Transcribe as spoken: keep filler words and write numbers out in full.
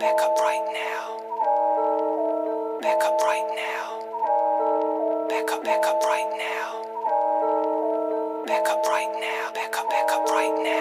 Back up right now. Back up right now. Back up, back up right now. Back up right now. Back up, back up right now.